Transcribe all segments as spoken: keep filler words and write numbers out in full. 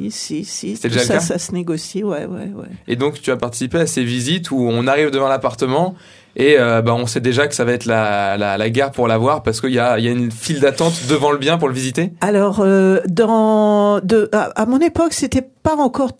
si, si, si. C'était Tout déjà ça, le cas ça se négocie, ouais, ouais, ouais. Et donc, tu as participé à ces visites où on arrive devant l'appartement et euh, bah, on sait déjà que ça va être la, la, la guerre pour l'avoir parce qu'il y a, il y a une file d'attente devant le bien pour le visiter. Alors, euh, dans, de, à, à mon époque, c'était pas encore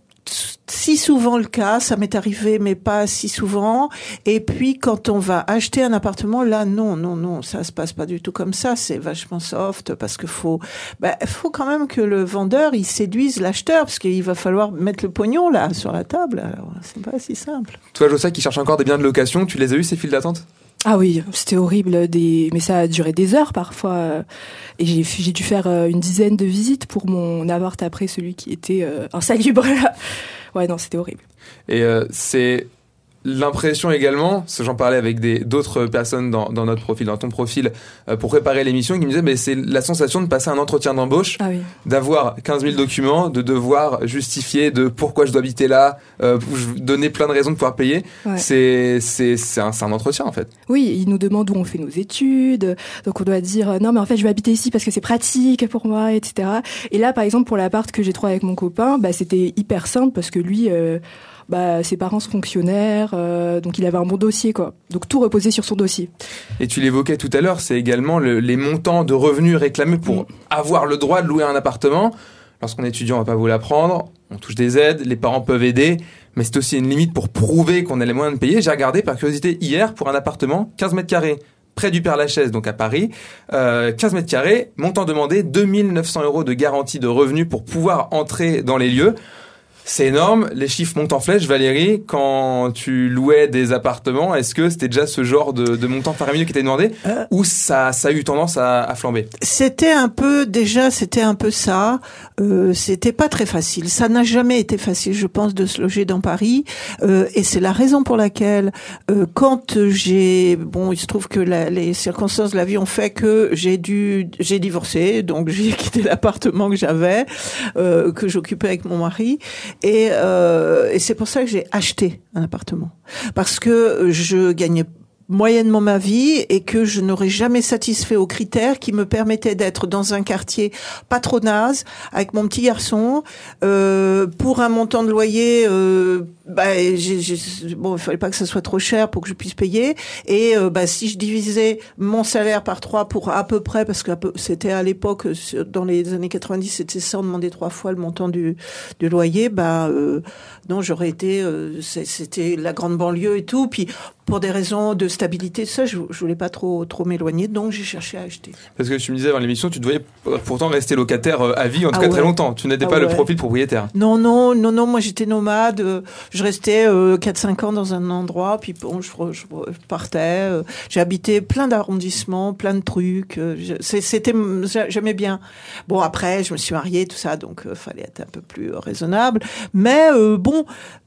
si souvent le cas, ça m'est arrivé, mais pas si souvent. Et puis, quand on va acheter un appartement, là, non, non, non, ça se passe pas du tout comme ça. C'est vachement soft parce que faut, bah, faut quand même que le vendeur, il séduise l'acheteur parce qu'il va falloir mettre le pognon, là, sur la table. Alors, c'est pas si simple. Toi, Jossa, qui cherche encore des biens de location, tu les as eu, ces files d'attente ? Ah oui, c'était horrible, des... mais ça a duré des heures parfois. Et j'ai, j'ai dû faire une dizaine de visites pour mon appart après celui qui était euh, insalubre. Ouais, non, c'était horrible. Et euh, c'est l'impression également, parce que j'en parlais avec des, d'autres personnes dans, dans notre profil, dans ton profil, euh, pour préparer l'émission, qui me disaient, mais c'est la sensation de passer un entretien d'embauche, ah oui. d'avoir quinze mille documents, de devoir justifier de pourquoi je dois habiter là, euh, donner plein de raisons de pouvoir payer. Ouais. C'est, c'est, c'est, un, c'est un entretien, en fait. Oui, ils nous demandent où on fait nos études, donc on doit dire, non, mais en fait, je vais habiter ici parce que c'est pratique pour moi, et cetera. Et là, par exemple, pour l'appart que j'ai trouvé avec mon copain, bah, c'était hyper simple parce que lui... Euh, Bah, ses parents sont fonctionnaires, euh, donc il avait un bon dossier, quoi. Donc tout reposait sur son dossier. Et tu l'évoquais tout à l'heure, c'est également le, les montants de revenus réclamés pour mmh. avoir le droit de louer un appartement. Lorsqu'on est étudiant, on va pas vous l'apprendre. On touche des aides, les parents peuvent aider, mais c'est aussi une limite pour prouver qu'on a les moyens de payer. J'ai regardé par curiosité hier pour un appartement, quinze mètres carrés, près du Père-Lachaise, donc à Paris, euh, quinze mètres carrés, montant demandé, deux mille neuf cents euros de garantie de revenus pour pouvoir entrer dans les lieux. C'est énorme, les chiffres montent en flèche. Valérie, quand tu louais des appartements, est-ce que c'était déjà ce genre de, de montant faramineux qui était demandé euh, ou ça, ça a eu tendance à, à flamber? C'était un peu, déjà, c'était un peu ça. Euh, c'était pas très facile. Ça n'a jamais été facile, je pense, de se loger dans Paris. Euh, et c'est la raison pour laquelle, euh, quand j'ai, bon, il se trouve que la, les circonstances de la vie ont fait que j'ai dû, j'ai divorcé, donc j'ai quitté l'appartement que j'avais, euh, que j'occupais avec mon mari. Et, euh, et c'est pour ça que j'ai acheté un appartement. Parce que je gagnais moyennement ma vie et que je n'aurais jamais satisfait aux critères qui me permettaient d'être dans un quartier pas trop naze, avec mon petit garçon, euh, pour un montant de loyer, euh, bah, j'ai, j'ai, bon, il fallait pas que ça soit trop cher pour que je puisse payer. Et euh, bah, si je divisais mon salaire par trois pour à peu près, parce que c'était à l'époque, dans les années quatre-vingt-dix, c'était sans demander trois fois le montant du, du loyer, bah, euh, non, j'aurais été, euh, c'était la grande banlieue et tout, puis pour des raisons de stabilité, ça, je, je voulais pas trop, trop m'éloigner, donc j'ai cherché à acheter. Parce que tu me disais avant l'émission, tu devais pourtant rester locataire à vie, en tout ah cas ouais. très longtemps. Tu n'étais ah pas ouais. le profil propriétaire. Non, non, non, non, moi j'étais nomade. Euh, je restais euh, quatre cinq ans dans un endroit, puis bon, je, je, je partais. Euh, j'ai habité plein d'arrondissements, plein de trucs. Euh, je, c'était, j'aimais bien. Bon, après, je me suis mariée, tout ça, donc euh, fallait être un peu plus euh, raisonnable. Mais euh, bon...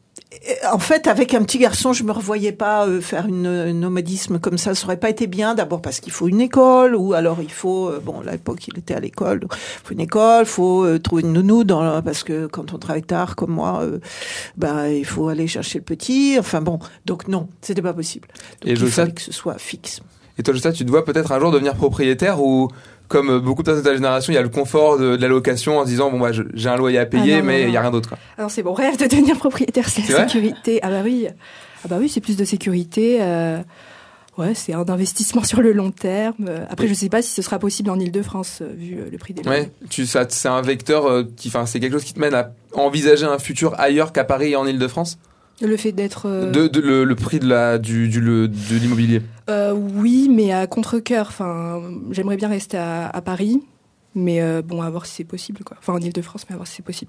En fait, avec un petit garçon, je me revoyais pas euh, faire une, une nomadisme comme ça. Ça aurait pas été bien. D'abord parce qu'il faut une école, ou alors il faut, euh, bon, à l'époque il était à l'école, donc il faut une école, il faut euh, trouver une nounou dans, parce que quand on travaille tard comme moi, euh, ben il faut aller chercher le petit. Enfin bon, donc non, c'était pas possible. Donc, et il je fallait sais... que ce soit fixe. Et toi, Jossa, tu te vois peut-être un jour devenir propriétaire ou comme beaucoup de personnes de ta génération, il y a le confort de, de la location en se disant bon bah je, j'ai un loyer à payer, ah non, mais il y a rien d'autre. Quoi. Alors c'est mon rêve de devenir propriétaire, c'est, c'est la sécurité. Ah bah oui, ah bah oui, c'est plus de sécurité. Euh, ouais, c'est un investissement sur le long terme. Après, et... je sais pas si ce sera possible en Île-de-France vu le prix des loyers. Ouais, tu ça, c'est un vecteur euh, qui, enfin, c'est quelque chose qui te mène à envisager un futur ailleurs qu'à Paris et en Île-de-France. Le fait d'être... Euh... De, de, le, le prix de, la, du, du, le, de l'immobilier euh, oui, mais à contre-cœur. Enfin, j'aimerais bien rester à, à Paris, mais euh, bon, à voir si c'est possible. Quoi. Enfin, en Île-de-France, mais à voir si c'est possible.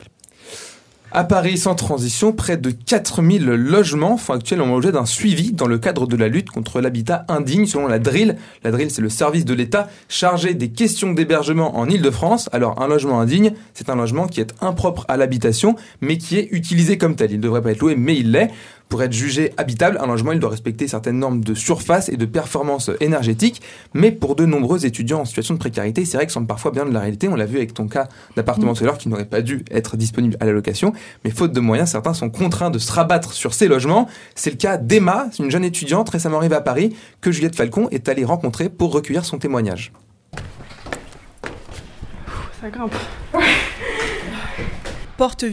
À Paris, sans transition, près de quatre mille logements font actuellement l'objet d'un suivi dans le cadre de la lutte contre l'habitat indigne selon la D R I L. La D R I L, c'est le service de l'État chargé des questions d'hébergement en Île-de-France. Alors, un logement indigne, c'est un logement qui est impropre à l'habitation, mais qui est utilisé comme tel. Il ne devrait pas être loué, mais il l'est. Pour être jugé habitable, un logement, il doit respecter certaines normes de surface et de performance énergétique. Mais pour de nombreux étudiants en situation de précarité, c'est vrai que ça semble parfois bien de la réalité. On l'a vu avec ton cas d'appartement mmh. scolaire qui n'aurait pas dû être disponible à la location. Mais faute de moyens, certains sont contraints de se rabattre sur ces logements. C'est le cas d'Emma, une jeune étudiante récemment arrivée à Paris, que Juliette Falcon est allée rencontrer pour recueillir son témoignage. Ça grimpe. Porte